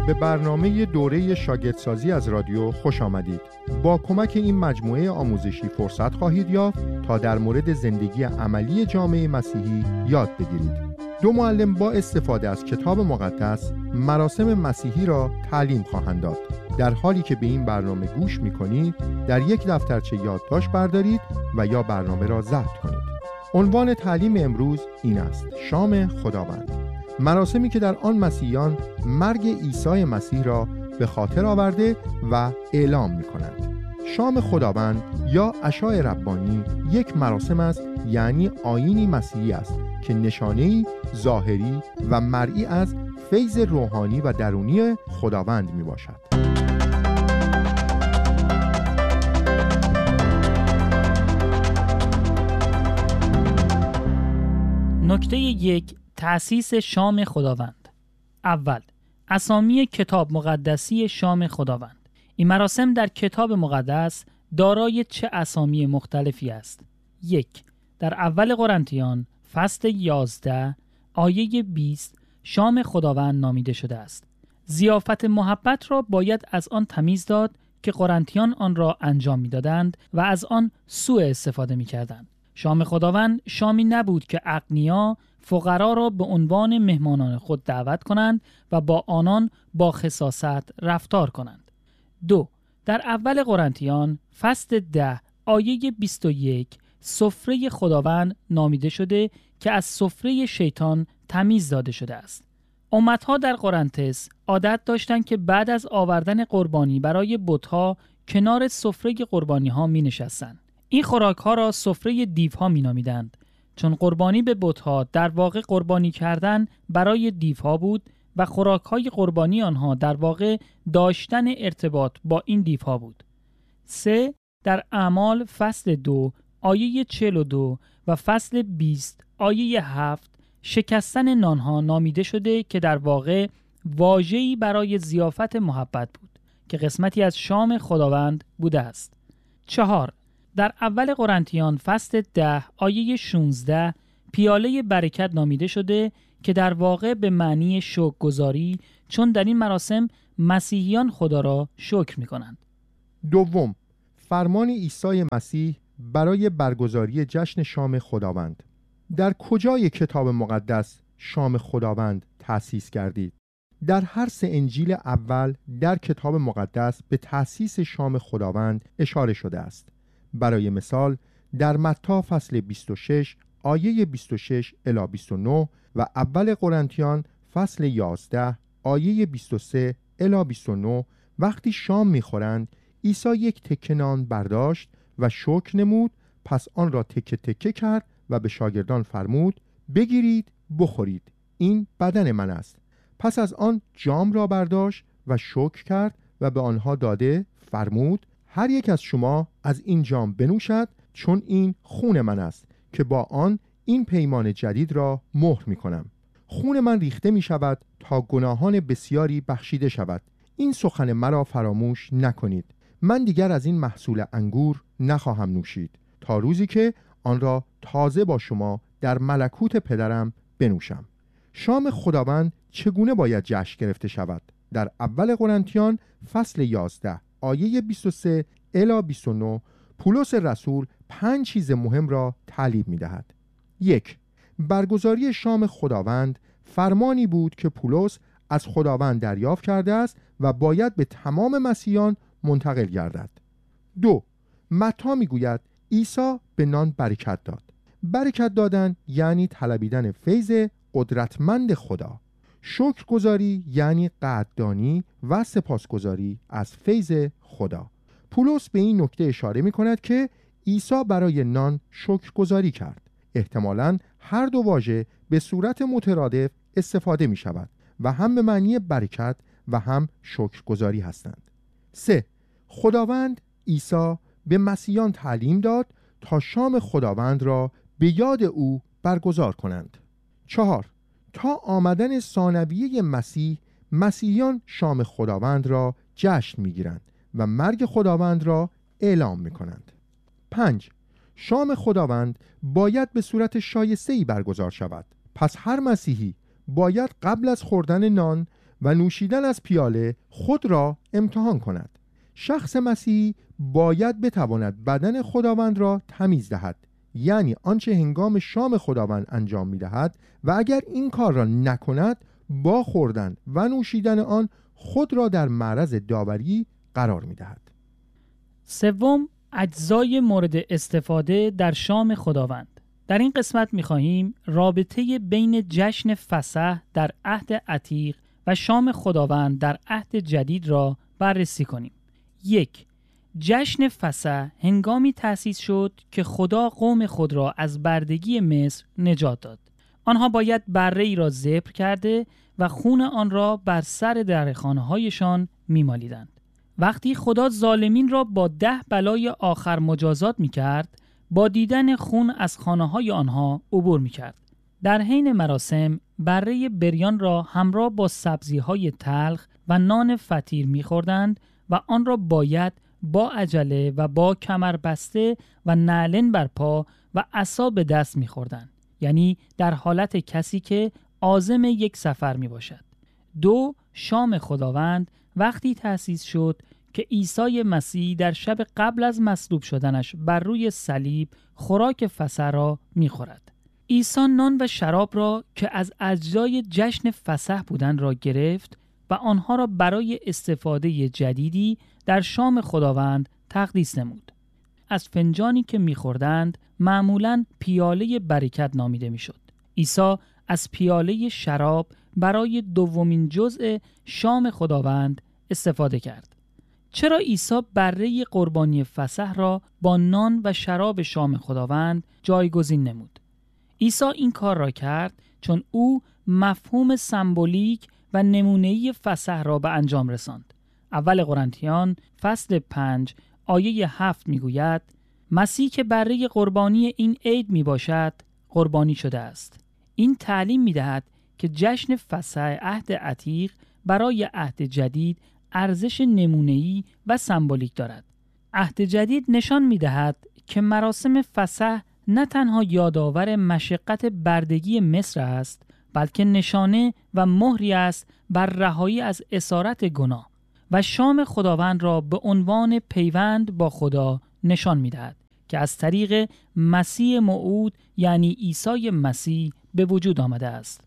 به برنامه دوره شاگردسازی از رادیو خوش آمدید. با کمک این مجموعه آموزشی فرصت خواهید یافت تا در مورد زندگی عملی جامعه مسیحی یاد بگیرید. دو معلم با استفاده از کتاب مقدس مراسم مسیحی را تعلیم خواهند داد. در حالی که به این برنامه گوش می‌کنید، در یک دفترچه یادداشت بردارید و یا برنامه را ضبط کنید. عنوان تعلیم امروز این است: شام خداوند. مراسمی که در آن مسیحیان مرگ عیسی مسیح را به خاطر آورده و اعلام می‌کنند. شام خداوند یا عشای ربانی یک مراسم است، یعنی آیینی مسیحی است که نشانه‌ای ظاهری و مرئی از فیض روحانی و درونی خداوند میباشد. نکته 1: تأسیس شام خداوند. اول، اسامی کتاب مقدسی شام خداوند. این مراسم در کتاب مقدس دارای چه اسامی مختلفی است؟ 1. در اول قرنتیان فصل 11 آیه 20 شام خداوند نامیده شده است. ضیافت محبت را باید از آن تمیز داد که قرنتیان آن را انجام می‌دادند و از آن سوء استفاده می‌کردند. شام خداوند شامی نبود که اغنیا فقرا را به عنوان مهمانان خود دعوت کنند و با آنان با خساست رفتار کنند. 2. در اول قرنتیان فصل 10 آیه 21 سفره خداوند نامیده شده که از سفره شیطان تمیز داده شده است. امتها در قرنتس عادت داشتند که بعد از آوردن قربانی برای بت‌ها کنار سفره قربانی‌ها می‌نشستند. این خوراک‌ها را سفره دیوها می‌نامیدند، چون قربانی به بت‌ها در واقع قربانی کردن برای دیوها بود و خوراک‌های قربانی آنها در واقع داشتن ارتباط با این دیوها بود. 3. در اعمال فصل 2 آیه 42 و فصل 20 آیه 7 شکستن نانها نامیده شده که در واقع واژه‌ای برای ضیافت محبت بود که قسمتی از شام خداوند بوده است. 4. در اول قرنتیان فصل 10 آیه 16 پیاله برکت نامیده شده که در واقع به معنی شکرگزاری، چون در این مراسم مسیحیان خدا را شکر می‌کنند. 2. فرمان عیسی مسیح برای برگزاری جشن شام خداوند. در کجای کتاب مقدس شام خداوند تأسیس گردید؟ در هر سه انجیل اول در کتاب مقدس به تأسیس شام خداوند اشاره شده است. برای مثال در متی فصل 26 آیه 26 الی 29 و اول قرنتیان فصل 11 آیه 23 الی 29 وقتی شام می‌خورند عیسی یک تکه نان برداشت و شکر نمود، پس آن را تکه تکه کرد و به شاگردان فرمود: بگیرید بخورید، این بدن من است. پس از آن جام را برداشت و شکر کرد و به آنها داده فرمود: هر یک از شما از این جام بنوشد، چون این خون من است که با آن این پیمان جدید را مهر می کنم. خون من ریخته می شود تا گناهان بسیاری بخشیده شود. این سخن مرا فراموش نکنید. من دیگر از این محصول انگور نخواهم نوشید تا روزی که آن را تازه با شما در ملکوت پدرم بنوشم. شام خداوند چگونه باید جشن گرفته شود؟ در اول قرنتیان فصل 11 آیه 23 الی 29 پولس رسول 5 چیز مهم را تعلیم می دهد. 1. برگزاری شام خداوند فرمانی بود که پولس از خداوند دریافت کرده است و باید به تمام مسیحیان منتقل گردد. 2. متی می گوید عیسی به نان برکت داد. برکت دادن یعنی طلبیدن فیض قدرتمند خدا. شکرگزاری یعنی قدردانی و سپاسگزاری از فیض خدا. پولس به این نکته اشاره می کند که عیسی برای نان شکرگزاری کرد. احتمالاً هر دو واژه به صورت مترادف استفاده می شود و هم به معنی برکت و هم شکرگزاری هستند. 3. خداوند عیسی به مسیحیان تعلیم داد تا شام خداوند را به یاد او برگزار کنند. 4. تا آمدن ثانویه مسیح، مسیحیان شام خداوند را جشن می‌گیرند و مرگ خداوند را اعلام می‌کنند. 5. شام خداوند باید به صورت شایسته‌ای برگزار شود. پس هر مسیحی باید قبل از خوردن نان و نوشیدن از پیاله خود را امتحان کند. شخص مسیحی باید بتواند بدن خداوند را تمیز دهد، یعنی آنچه هنگام شام خداوند انجام می‌دهد، و اگر این کار را نکند با خوردن و نوشیدن آن خود را در معرض داوری قرار می‌دهد. سوم، اجزای مورد استفاده در شام خداوند. در این قسمت می‌خواهیم رابطه بین جشن فسح در عهد عتیق و شام خداوند در عهد جدید را بررسی کنیم. 1. جشن فسح هنگامی تأسیس شد که خدا قوم خود را از بردگی مصر نجات داد. آنها باید بره‌ای را ذبح کرده و خون آن را بر سر درخانه‌هایشان می‌مالیدند. وقتی خدا ظالمین را با 10 بلای آخر مجازات می‌کرد، با دیدن خون از خانه‌های آنها عبور می‌کرد. در حین مراسم بره بریان را همراه با سبزی‌های تلخ و نان فطیر می‌خوردند و آن را باید با عجله و با کمر بسته و نعلین بر پا و عصا به دست می‌خوردند، یعنی در حالت کسی که عازم یک سفر میباشد. 2. شام خداوند وقتی تأسیس شد که عیسی مسیح در شب قبل از مصلوب شدنش بر روی صلیب خوراک فسح را میخورد. عیسی نان و شراب را که از اجزای جشن فسح بودند را گرفت و آنها را برای استفاده جدیدی در شام خداوند تقدیس نمود. از فنجانی که میخوردند معمولاً پیاله برکت نامیده میشد. عیسی از پیاله شراب برای دومین جزء شام خداوند استفاده کرد. چرا عیسی بره قربانی فسح را با نان و شراب شام خداوند جایگزین نمود؟ عیسی این کار را کرد چون او مفهوم سمبولیک و نمونه‌ای فسح را به انجام رساند. اول قرنتیان فصل 5 آیه 7 میگوید مسیح که بره قربانی این عید می باشد قربانی شده است. این تعلیم می دهد که جشن فسح عهد عتیق برای عهد جدید ارزش نمونه‌ای و سمبولیک دارد. عهد جدید نشان می دهد که مراسم فسح نه تنها یادآور مشقت بردگی مصر است، بلکه نشانه و مهری است بر رهایی از اسارت گناه و شام خداوند را به عنوان پیوند با خدا نشان می دهد که از طریق مسیح موعود یعنی عیسی مسیح به وجود آمده است.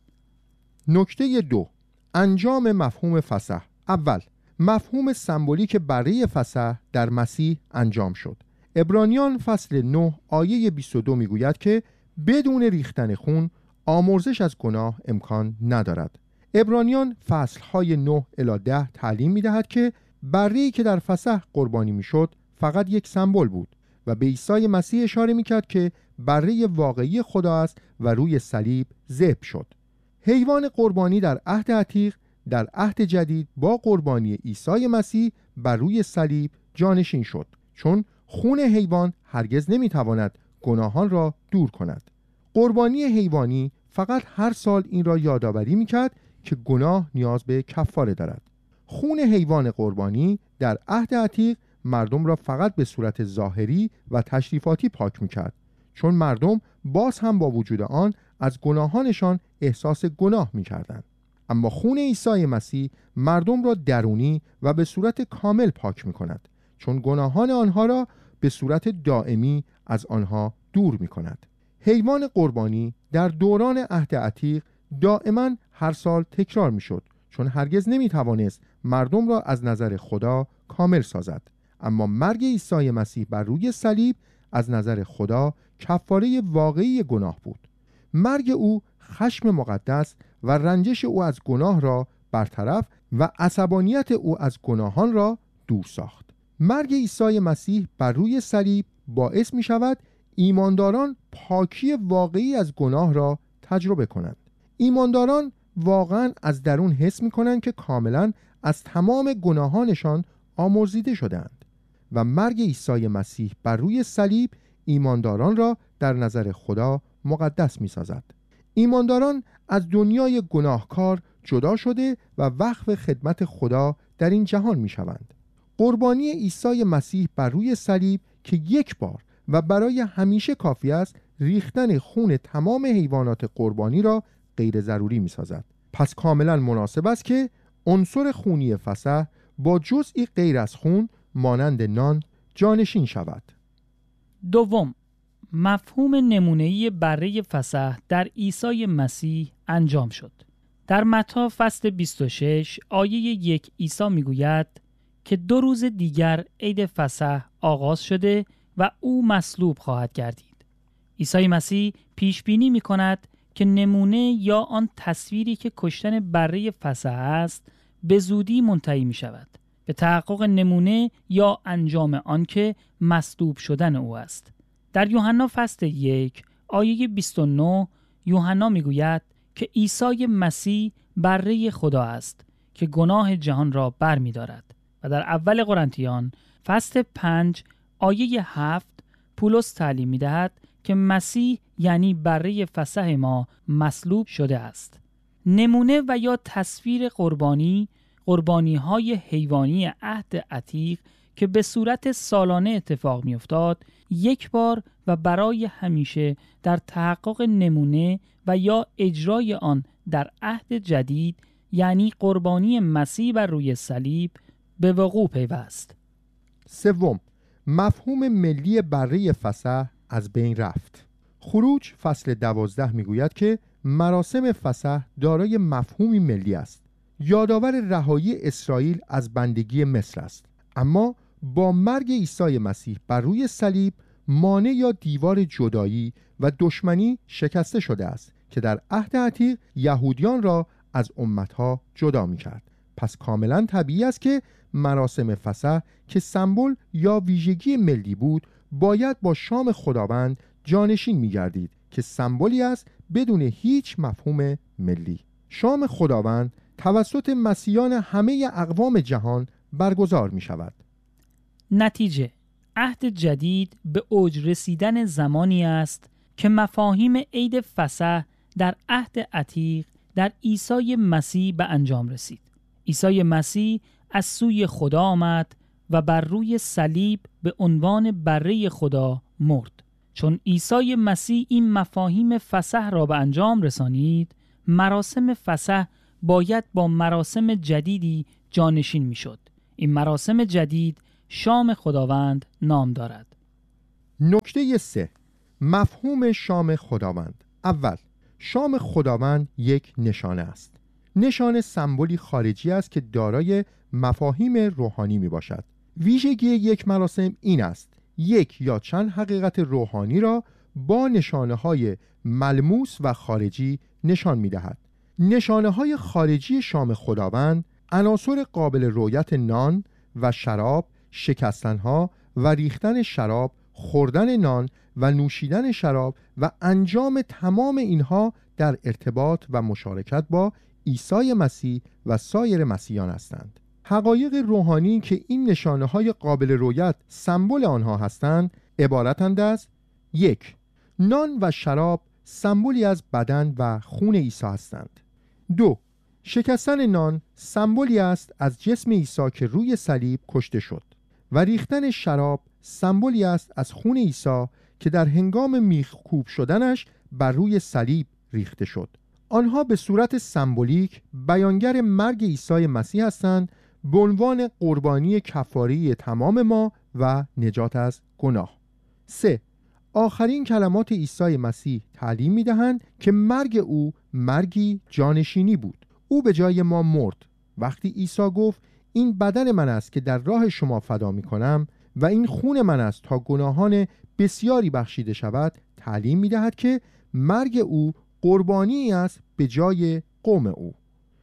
نکته 2. انجام مفهوم فسح. اول، مفهوم سمبولیک بره فسح در مسیح انجام شد. عبرانیان فصل 9 آیه 22 میگوید که بدون ریختن خون آمرزش از گناه امکان ندارد. عبرانیان فصل‌های 9 الی 10 تعلیم می‌دهد که بره‌ای که در فسح قربانی می‌شد فقط یک سمبل بود و به عیسی مسیح اشاره می‌کرد که بره واقعی خدا است و روی صلیب ذبح شد. حیوان قربانی در عهد عتیق در عهد جدید با قربانی عیسی مسیح بر روی صلیب جانشین شد، چون خون حیوان هرگز نمی‌تواند گناهان را دور کند. قربانی حیوانی فقط هر سال این را یادآوری می‌کرد که گناه نیاز به کفاره دارد. خون حیوان قربانی در عهد عتیق مردم را فقط به صورت ظاهری و تشریفاتی پاک می‌کرد، چون مردم باز هم با وجود آن از گناهانشان احساس گناه می‌کردند. اما خون عیسی مسیح مردم را درونی و به صورت کامل پاک می‌کند، چون گناهان آنها را به صورت دائمی از آنها دور می‌کند. حیوان قربانی در دوران عهد عتیق دائما هر سال تکرار می‌شد، چون هرگز نمی‌توانست مردم را از نظر خدا کامل سازد. اما مرگ عیسی مسیح بر روی صلیب از نظر خدا کفاره واقعی گناه بود. مرگ او خشم مقدس و رنجش او از گناه را برطرف و عصبانیت او از گناهان را دور ساخت. مرگ عیسی مسیح بر روی صلیب باعث می شود ایمانداران پاکی واقعی از گناه را تجربه کنند. ایمانداران واقعا از درون حس می کنند که کاملا از تمام گناهانشان آمرزیده شدند و مرگ عیسی مسیح بر روی صلیب ایمانداران را در نظر خدا مقدس می سازد. ایمانداران از دنیای گناهکار جدا شده و وقف خدمت خدا در این جهان می شوند. قربانی عیسی مسیح بر روی صلیب که یک بار و برای همیشه کافی است ریختن خون تمام حیوانات قربانی را غیر ضروری می سازد. پس کاملا مناسب است که عنصر خونی فسح با جزئی غیر از خون مانند نان جانشین شود. دوم، مفهوم نمونه‌ای بره فسح در عیسی مسیح انجام شد. در متی فصل 26 آیه 1 عیسی میگوید که 2 روز دیگر عید فسح آغاز شده و او مصلوب خواهد گردید. عیسی مسیح پیش بینی می‌کند که نمونه یا آن تصویری که کشتن بره فسح است به زودی منتهی می‌شود به تحقق نمونه یا انجام آن که مصلوب شدن او است. در یوحنا فصل 1 آیه 29 یوحنا میگوید که عیسی مسیح بره خدا است که گناه جهان را بر می دارد. و در اول قرنتیان فصل 5 آیه 7 پولس تعلیم می دهد که مسیح یعنی بره فسح ما مصلوب شده است. نمونه و یا تصویر قربانی های حیوانی عهد عتیق که به صورت سالانه اتفاق می افتاد، یک بار و برای همیشه در تحقق نمونه و یا اجرای آن در عهد جدید یعنی قربانی مسیح بر روی صلیب به وقوع پیوست. سوم، مفهوم ملی بره فسح از بین رفت. خروج فصل 12 میگوید که مراسم فسح دارای مفهومی ملی است. یادآور رهایی اسرائیل از بندگی مصر است. اما با مرگ عیسی مسیح بر روی صلیب مانع یا دیوار جدایی و دشمنی شکسته شده است که در عهد عتیق یهودیان را از امتها جدا می‌کرد. پس کاملا طبیعی است که مراسم فسح که سمبل یا ویژگی ملی بود باید با شام خداوند جانشین می‌گردید که سمبولی است بدون هیچ مفهوم ملی. شام خداوند توسط مسیحیان همه اقوام جهان برگزار می‌شود. نتیجه، عهد جدید به اوج رسیدن زمانی است که مفاهیم عید فسح در عهد عتیق در عیسی مسیح به انجام رسید. عیسی مسیح از سوی خدا آمد و بر روی صلیب به عنوان بره خدا مرد. چون عیسی مسیح این مفاهیم فسح را به انجام رسانید، مراسم فسح باید با مراسم جدیدی جانشین میشد. این مراسم جدید شام خداوند نام دارد. نکته 3، مفهوم شام خداوند. اول، شام خداوند یک نشانه است. نشانه سمبولی خارجی است که دارای مفاهیم روحانی می باشد. ویژگی یک مراسم این است: یک یا چند حقیقت روحانی را با نشانه های ملموس و خارجی نشان می دهد. نشانه های خارجی شام خداوند عناصر قابل رؤیت نان و شراب، شکستنها و ریختن شراب، خوردن نان و نوشیدن شراب و انجام تمام اینها در ارتباط و مشارکت با عیسی مسیح و سایر مسیحیان هستند. حقایق روحانی که این نشانه‌های قابل رؤیت سمبل آنها هستند عبارتند از: 1. نان و شراب سمبولی از بدن و خون عیسی هستند. 2. شکستن نان سمبولی است از جسم عیسی که روی صلیب کشته شد و ریختن شراب سمبولی است از خون عیسی که در هنگام میخکوب شدنش بر روی صلیب ریخته شد. آنها به صورت سمبولیک بیانگر مرگ عیسی مسیح هستند به عنوان قربانی کفاری تمام ما و نجات از گناه. 3. آخرین کلمات عیسی مسیح تعلیم می‌دهند که مرگ او مرگی جانشینی بود. او به جای ما مرد. وقتی عیسی گفت این بدن من است که در راه شما فدا می‌کنم و این خون من است تا گناهان بسیاری بخشیده شود، تعلیم می‌دهد که مرگ او قربانی است به جای قوم او.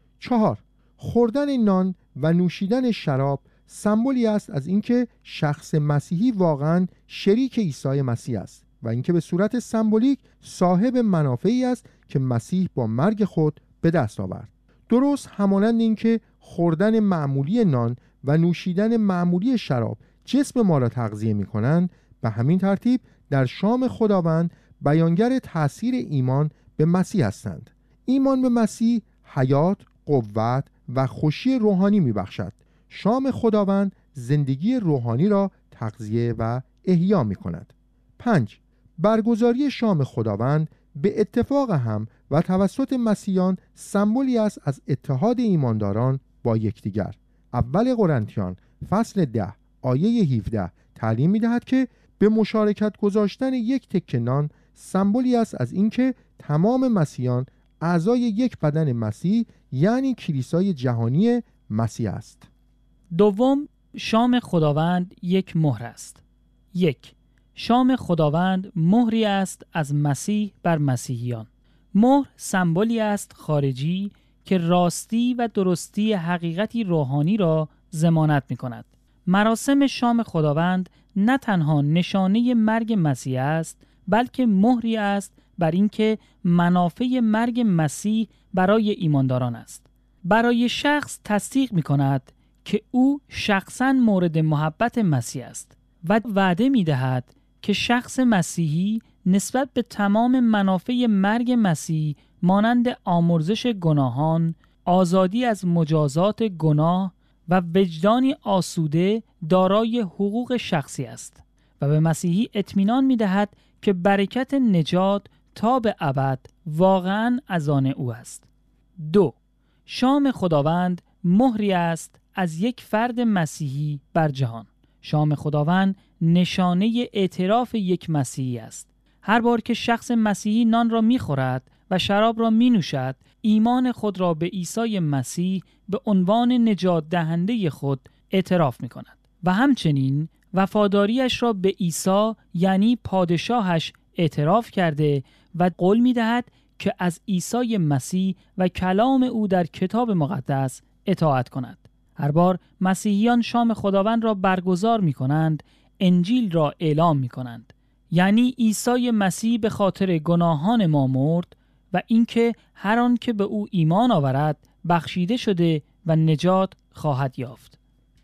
4. خوردن نان و نوشیدن شراب سمبولی است از اینکه شخص مسیحی واقعاً شریک عیسی مسیح است و اینکه به صورت سمبولیک صاحب منافعی است که مسیح با مرگ خود به دست آورد. درست همانند اینکه خوردن معمولی نان و نوشیدن معمولی شراب جسم ما را تغذیه می‌کنند، به همین ترتیب در شام خداوند بیانگر تأثیر ایمان به مسیح هستند. ایمان به مسیح حیات، قوت و خوشی روحانی می‌بخشد. شام خداوند زندگی روحانی را تغذیه و احیا می‌کند. 5. برگزاری شام خداوند به اتفاق هم و توسط مسیحیان سمبولی است از اتحاد ایمانداران با یکدیگر. اول قرنتیان فصل 10 آیه 17 تعلیم می‌دهد که به مشارکت گذاشتن یک تکه نان سمبولی است از اینکه تمام مسیحیان اعضای یک بدن مسیح یعنی کلیسای جهانی مسیح است. دوم، شام خداوند یک مهر است. 1. شام خداوند مهری است از مسیح بر مسیحیان. مهر سمبولی است خارجی که راستی و درستی حقیقتی روحانی را ضمانت می‌کند. مراسم شام خداوند نه تنها نشانه مرگ مسیح است، بلکه مهری است بر اینکه منافع مرگ مسیح برای ایمانداران است. برای شخص تصدیق می‌کند که او شخصاً مورد محبت مسیح است و وعده می‌دهد که شخص مسیحی نسبت به تمام منافع مرگ مسیح مانند آمرزش گناهان، آزادی از مجازات گناه و وجدانی آسوده دارای حقوق شخصی است و به مسیحی اطمینان می‌دهد که برکت نجات تا به ابد واقعاً از آن او است. 2. شام خداوند مهری است از یک فرد مسیحی بر جهان. شام خداوند نشانه اعتراف یک مسیحی است. هر بار که شخص مسیحی نان را می‌خورد و شراب را می‌نوشد، ایمان خود را به عیسی مسیح به عنوان نجات دهنده خود اعتراف می‌کند و همچنین وفاداریش را به عیسی یعنی پادشاهش اعتراف کرده و قول می‌دهد که از عیسی مسیح و کلام او در کتاب مقدس اطاعت کند. هر بار مسیحیان شام خداوند را برگزار می‌کنند، انجیل را اعلام می‌کنند، یعنی عیسی مسیح به خاطر گناهان ما مرد و اینکه هر آن که به او ایمان آورد بخشیده شده و نجات خواهد یافت.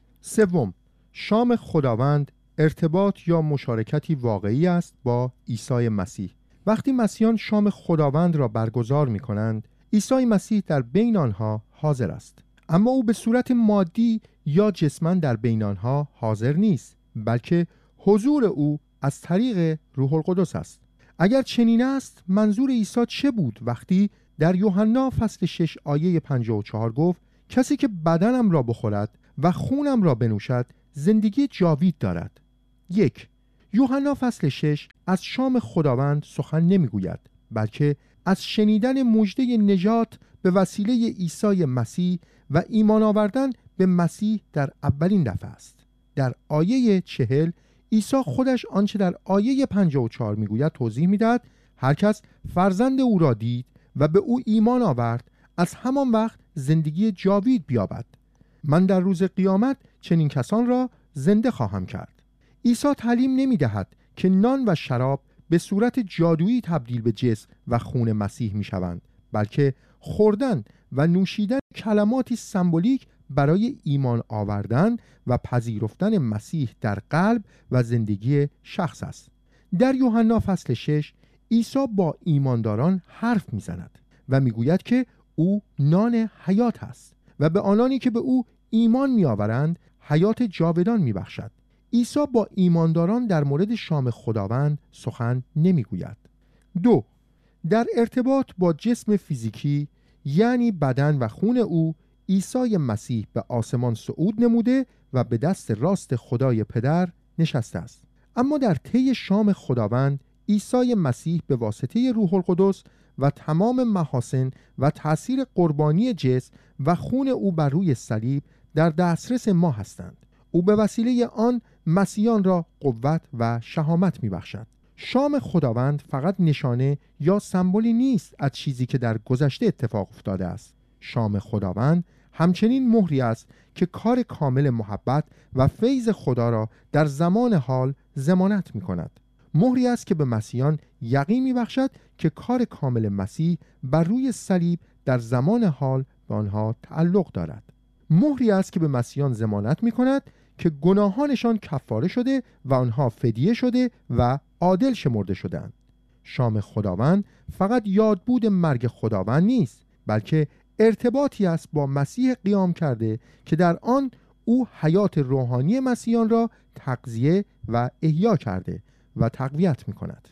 3. شام خداوند ارتباط یا مشارکتی واقعی است با عیسی مسیح. وقتی مسیحیان شام خداوند را برگزار می‌کنند، عیسی مسیح در بین آنها حاضر است، اما او به صورت مادی یا جسماً در بین آنها حاضر نیست، بلکه حضور او از طریق روح القدس است. اگر چنین است، منظور عیسی چه بود وقتی در یوحنا فصل 6 آیه 54 گفت کسی که بدنم را بخورد و خونم را بنوشد زندگی جاوید دارد؟ 1. یوحنا فصل 6 از شام خداوند سخن نمیگوید، بلکه از شنیدن مژده نجات به وسیله عیسی مسیح و ایمان آوردن به مسیح در اولین دفعه است. در آیه 40 عیسی خودش آنچه در آیه 54 میگوید توضیح میدهد: هر کس فرزند او را دید و به او ایمان آورد از همان وقت زندگی جاوید بیابد. من در روز قیامت چنین کسان را زنده خواهم کرد. عیسی تعلیم نمیدهد که نان و شراب به صورت جادویی تبدیل به جسم و خون مسیح میشوند، بلکه خوردن و نوشیدن کلماتی سمبولیک برای ایمان آوردن و پذیرفتن مسیح در قلب و زندگی شخص است. در یوحنا فصل 6 عیسی با ایمانداران حرف میزند و میگوید که او نان حیات است و به آنانی که به او ایمان میآورند حیات جاودان میبخشد. عیسی با ایمانداران در مورد شام خداوند سخن نمیگوید. 2. در ارتباط با جسم فیزیکی یعنی بدن و خون او، عیسی مسیح به آسمان صعود نموده و به دست راست خدای پدر نشسته است. اما در طی شام خداوند عیسی مسیح به واسطه روح القدس و تمام محاسن و تأثیر قربانی جسم و خون او بر روی صلیب در دسترس ما هستند. او به وسیله آن مسیحیان را قوت و شهامت می‌بخشد. شام خداوند فقط نشانه یا سمبولی نیست از چیزی که در گذشته اتفاق افتاده است. شام خداوند همچنین مهری است که کار کامل محبت و فیض خدا را در زمان حال ضمانت می‌کند. مهری است که به مسیحیان یقین می‌بخشد که کار کامل مسیح بر روی صلیب در زمان حال به آنها تعلق دارد. مهری است که به مسیحیان ضمانت می‌کند که گناهانشان کفاره شده و آنها فدیه شده و عادل شمرده شدند. شام خداوند فقط یادبود مرگ خداوند نیست، بلکه ارتباطی است با مسیح قیام کرده که در آن او حیات روحانی مسیحیان را تغذیه و احیا کرده و تقویت می‌کند.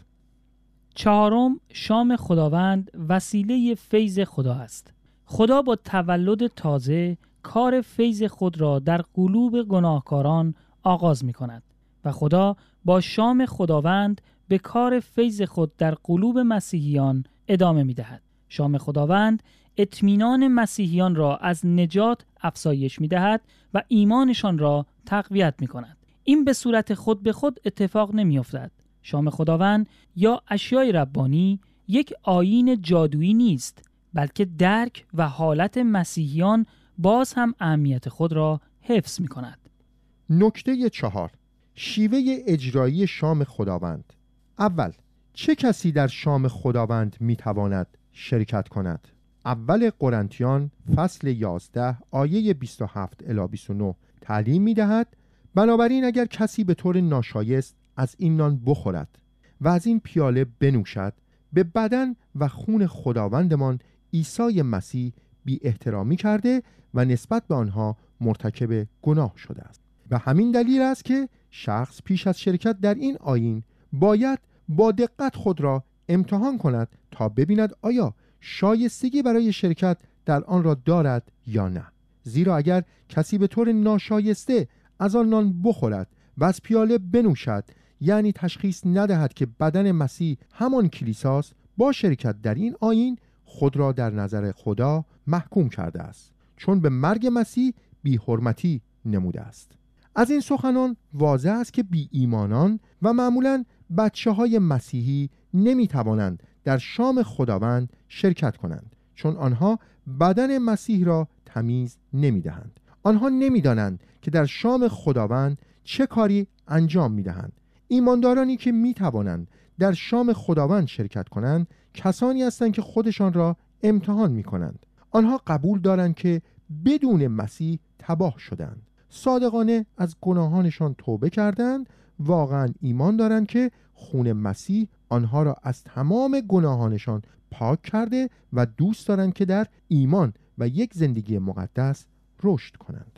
4. شام خداوند وسیله فیض خدا است. خدا با تولد تازه کار فیض خود را در قلوب گناهکاران آغاز می کند و خدا با شام خداوند به کار فیض خود در قلوب مسیحیان ادامه می دهد. شام خداوند اطمینان مسیحیان را از نجات افزایش می دهد و ایمانشان را تقویت می کند. این به صورت خود به خود اتفاق نمی افتد. شام خداوند یا اشیای ربانی یک آیین جادویی نیست، بلکه درک و حالت مسیحیان باز هم اهمیت خود را حفظ می کند. نکته 4. شیوه اجرایی شام خداوند. اول، چه کسی در شام خداوند می تواند شرکت کند؟ اول قرنتیان فصل 11 آیه 27 الی 29 تعلیم می دهد: بنابراین اگر کسی به طور ناشایست از این نان بخورد و از این پیاله بنوشد، به بدن و خون خداوندمان عیسی مسیح بی احترامی کرده و نسبت به آنها مرتکب گناه شده است. و همین دلیل است که شخص پیش از شرکت در این آیین باید با دقت خود را امتحان کند تا ببیند آیا شایستگی برای شرکت در آن را دارد یا نه. زیرا اگر کسی به طور ناشایسته از آن نان بخورد و از پیاله بنوشد، یعنی تشخیص ندهد که بدن مسیح همان کلیساست، با شرکت در این آیین خود را در نظر خدا محکوم کرده است، چون به مرگ مسیح بی حرمتی نموده است. از این سخنان واضح است که بی ایمانان و معمولاً بچه‌های مسیحی نمی توانند در شام خداوند شرکت کنند، چون آنها بدن مسیح را تمیز نمی دهند. آنها نمی دانند که در شام خداوند چه کاری انجام می دهند. ایماندارانی که می توانند در شام خداوند شرکت کنند کسانی هستند که خودشان را امتحان می کنند. آنها قبول دارند که بدون مسیح تباه شدند، صادقانه از گناهانشان توبه کردند، واقعا ایمان دارند که خون مسیح آنها را از تمام گناهانشان پاک کرده و دوست دارند که در ایمان و یک زندگی مقدس رشد کنند.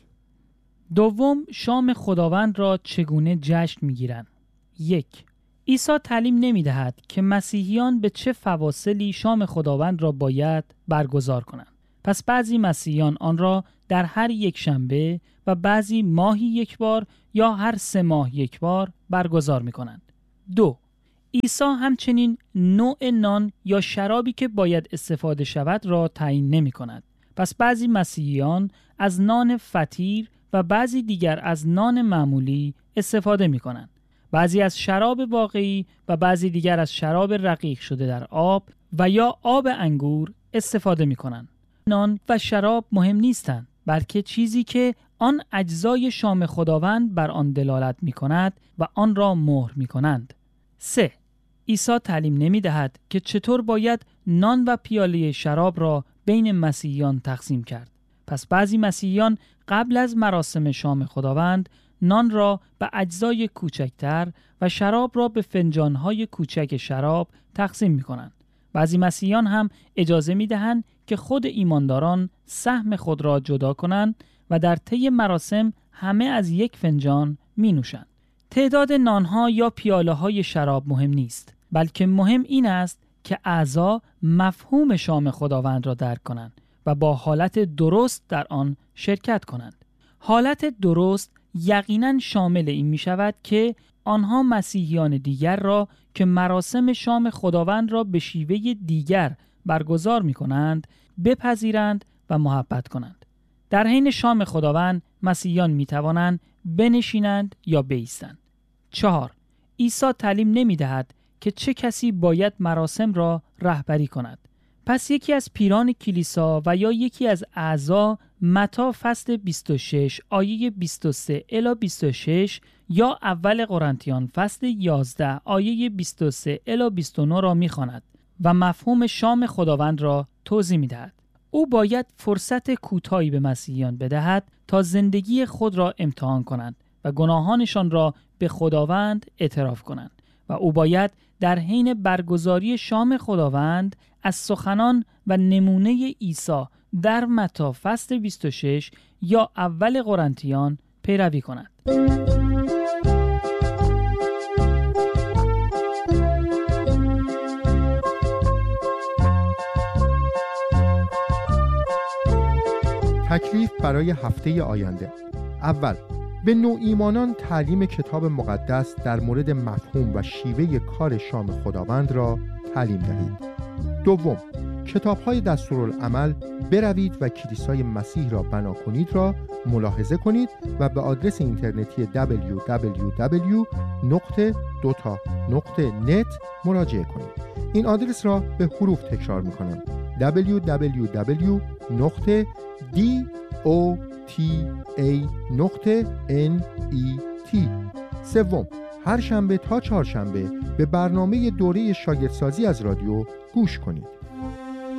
دوم، شام خداوند را چگونه جشن می‌گیرند؟ 1. عیسی تعلیم نمی‌دهد که مسیحیان به چه فواصلی شام خداوند را باید برگزار کنند. پس بعضی مسیحیان آن را در هر یک شنبه و بعضی ماهی یک بار یا هر 3 ماه یک بار برگزار می‌کنند. 2. عیسی همچنین نوع نان یا شرابی که باید استفاده شود را تعیین نمی‌کند. پس بعضی مسیحیان از نان فطیر و بعضی دیگر از نان معمولی استفاده می‌کنند. بعضی از شراب واقعی و بعضی دیگر از شراب رقیق شده در آب و یا آب انگور استفاده می‌کنند. نان و شراب مهم نیستند، بلکه چیزی که آن اجزای شام خداوند بر آن دلالت می‌کند و آن را مهر می‌کنند. 3. عیسی تعلیم نمی‌دهد که چطور باید نان و پیاله شراب را بین مسیحیان تقسیم کرد. پس بعضی مسیحیان قبل از مراسم شام خداوند نان را به اجزای کوچکتر و شراب را به فنجان‌های کوچک شراب تقسیم می‌کنند. بعضی مسیحیان هم اجازه می‌دهند که خود ایمانداران سهم خود را جدا کنند و در طی مراسم همه از یک فنجان می‌نوشند. تعداد نانها یا پیاله‌های شراب مهم نیست، بلکه مهم این است که اعضا مفهوم شام خداوند را درک کنند و با حالت درست در آن شرکت کنند. حالت درست یقیناً شامل این می شود که آنها مسیحیان دیگر را که مراسم شام خداوند را به شیوه دیگر برگزار می کنند بپذیرند و محبت کنند. در حین شام خداوند مسیحیان می توانند بنشینند یا بایستند. 4. عیسی تعلیم نمی دهد که چه کسی باید مراسم را رهبری کند. پس یکی از پیران کلیسا و یا یکی از اعضا متی فصل 26 آیه 23 الی 26 یا اول قرنتیان فصل 11 آیه 23 الی 29 را می‌خواند و مفهوم شام خداوند را توضیح می‌دهد. او باید فرصت کوتاهی به مسیحیان بدهد تا زندگی خود را امتحان کنند و گناهانشان را به خداوند اعتراف کنند و او باید در حین برگزاری شام خداوند از سخنان و نمونه عیسی در متی فصل 26 یا اول قرنتیان پیروی کند. تکلیف برای هفته آینده: اول، به نوایمانان تعلیم کتاب مقدس در مورد مفهوم و شیوه کار شام خداوند را تعلیم دهید. دوم، کتاب‌های دستورالعمل بروید و کلیسای مسیح را بنا کنید را ملاحظه کنید و به آدرس اینترنتی www.dota.net مراجعه کنید. این آدرس را به حروف تکرار می‌کنم: www.dota.net. سوم، هر شنبه تا چهارشنبه به برنامه دوره شاگردسازی از رادیو گوش کنید.